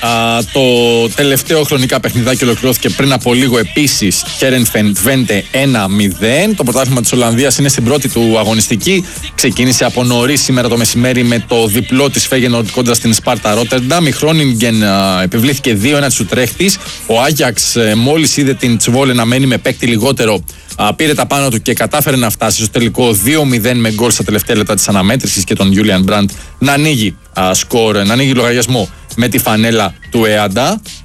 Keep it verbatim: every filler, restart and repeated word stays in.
Α, το τελευταίο χρονικά παιχνιδάκι ολοκληρώθηκε πριν από λίγο επίσης. Χέρενφεν Twente ένα μηδέν. Το πρωτάθλημα της Ολλανδίας είναι στην πρώτη του αγωνιστική. Ξεκίνησε από νωρίς σήμερα το μεσημέρι με το διπλό της Feyenoord κόντρα στην Σπάρτα Ρότερνταμ. Η Χρόνιγκεν επιβλήθηκε δύο ένα του Τρέχτης. Ο Άγιαξ μόλις είδε την Τσβόλε να μένει με παίκτη λιγότερο, α, πήρε τα πάνω του και κατάφερε να φτάσει στο τελικό δύο μηδέν με γκολ στα τελευταία λεπτά της αναμέτρησης και τον Γιούλιαν Μπραντ να ανοίγει α, σκορ, να ανοίγει λογαριασμό με τη φανέλα του Εάντα.